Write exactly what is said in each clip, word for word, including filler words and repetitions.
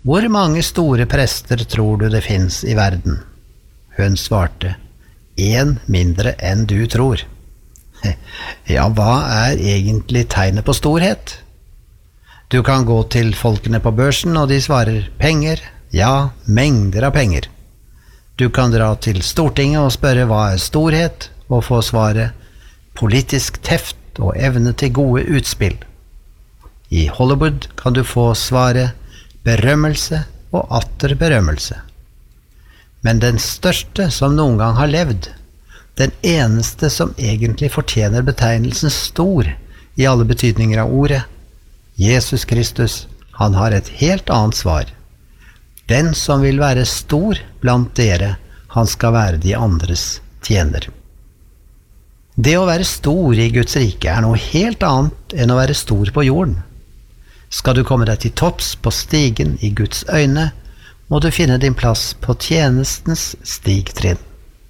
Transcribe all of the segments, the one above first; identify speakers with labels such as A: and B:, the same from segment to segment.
A: hvor mange store prester tror du det finnes i verden? Hun svarte, en mindre enn du tror. Ja, hva er egentlig tegnet på storhet? Du kan gå til folkene på børsen, og de svarer penger, ja, mengder av penger. Du kan dra til Stortinget og spørre hva er storhet, og få svaret politisk teft og evne til gode utspill. I Hollywood kan du få svaret berømmelse og atter berømmelse. Men den største som noen gang har levd, den eneste som egentlig fortjener betegnelsen stor i alle betydninger av ordet, Jesus Kristus, han har et helt annet svar. Den som vil være stor blant dere, han skal være de andres tjener. Det å være stor i Guds rike er noe helt annet enn å være stor på jorden. Skal du komme deg til topps på stigen i Guds øyne, må du finne din plass på tjenestens stigtrinn.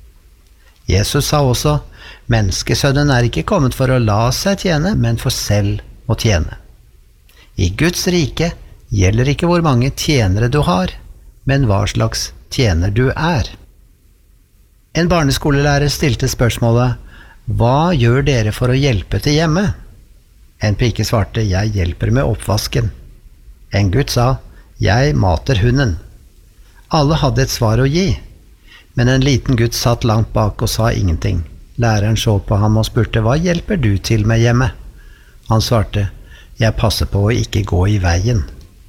A: Jesus sa også, menneskesønnen er ikke kommet for å la seg tjene, men for selv å tjene. I Guds rike gjelder ikke hvor mange tjenere du har, men hva slags tjener du er. En barneskolelærer stilte spørsmålet, hva gjør dere for å hjelpe til hjemme? En pike svarte, jeg hjelper med oppvasken. En gutt sa, jeg mater hunden. Alle hadde et svar å gi, men en liten gutt satt langt bak og sa ingenting. Læreren så på ham og spurte, hva hjelper du til med hjemme? Han svarte, jeg passer på å ikke gå i veien.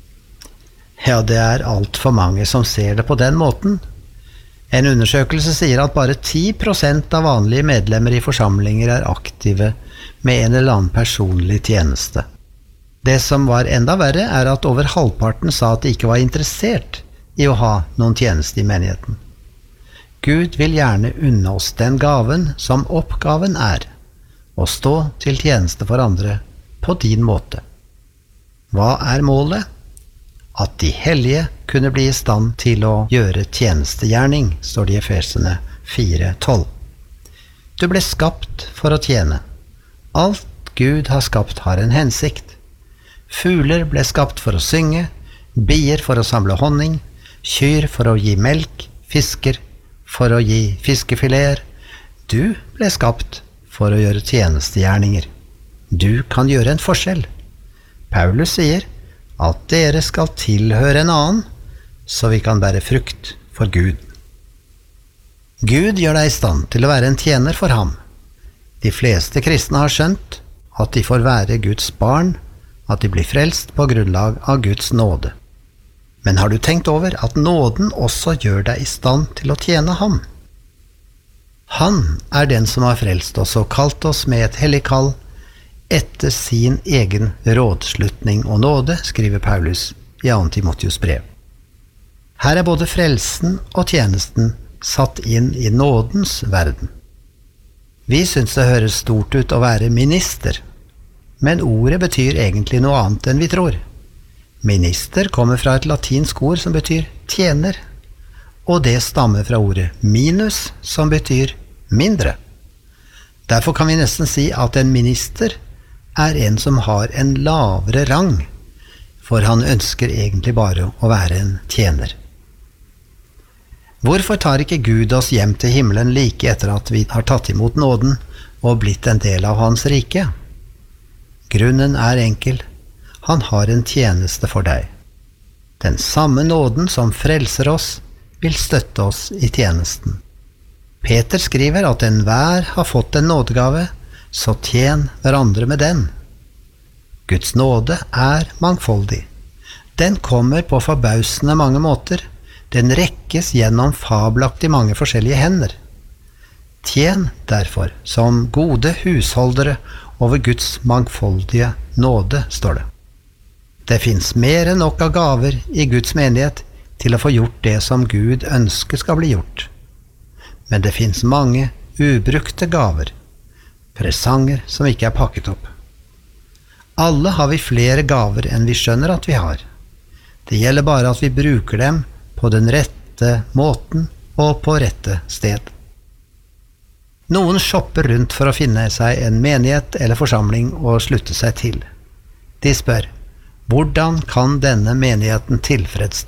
A: Ja, det er alt for mange som ser det på den måten. En undersøkelse sier at bare ti prosent av vanlige medlemmer i forsamlinger er aktive med en eller annen personlig tjeneste. Det som var enda verre er at over halvparten sa at de ikke var interessert i å ha noen tjeneste i menigheten. Gud vil gjerne unne oss den gaven som oppgaven er, å stå til tjeneste for andre på din måte. Hva er målet? At de hellige kunne bli i stand til å gjøre tjenestegjerning, står det i Efeserne fire tolv. Du ble skapt for å tjene. Alt Gud har skapt har en hensikt. Fugler ble skapt for å synge, bier for å samle honning, kyr for å gi melk, fisker for å gi fiskefileter. Du ble skapt for å gjøre tjenestegjerninger. Du kan gjøre en forskjell. Paulus sier at dere skal tilhøre en annen, så vi kan bære frukt for Gud. Gud gjør deg i stand til å være en tjener for ham. De fleste kristne har skjønt at de får være Guds barn, at de blir frelst på grunnlag av Guds nåde. Men har du tenkt over at nåden også gjør deg i stand til å tjene ham? Han er den som har frelst oss og kalt oss med et hellig kall etter sin egen rådslutning og nåde, skriver Paulus i andre Timotheus brev. Her er både frelsen og tjenesten satt inn i nådens verden. Vi synes det høres stort ut å være minister, men ordet betyr egentlig noe annet enn vi tror. Minister kommer fra et latinsk ord som betyr tjener, og det stammer fra ordet minus, som betyr mindre. Derfor kan vi nesten si at en minister er en som har en lavere rang, for han ønsker egentlig bare å være en tjener. Hvorfor tar ikke Gud oss hjem til himmelen like etter at vi har tatt imot nåden og blitt en del av hans rike? Grunnen er enkel. Han har en tjeneste for deg. Den samme nåden som frelser oss, vil støtte oss i tjenesten. Peter skriver at enhver har fått en nådegave, så tjen hverandre med den. Guds nåde er mangfoldig. Den kommer på forbausende mange måter. Den rekkes gjennom fabelaktig mange forskjellige hender. Tjen derfor som gode husholdere over Guds mangfoldige nåde, står det. Det finnes mer enn nok av gaver i Guds menighet til å få gjort det som Gud ønsker skal bli gjort. Men det finnes mange ubrukte gaver, presanger som ikke er pakket opp. Alle har vi flere gaver enn vi skjønner at vi har. Det gjelder bare at vi bruker dem på den rette måten og på rette sted. Noen shopper rundt for å finne seg en menighet eller forsamling og slutte seg til. De spør, hvordan kan denne menigheten tilfredsstille